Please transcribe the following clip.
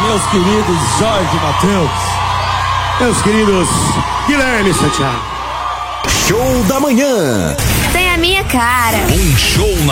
meus queridos Jorge Mateus, meus queridos Guilherme Santiago. Show da manhã. Tem a minha cara. Um show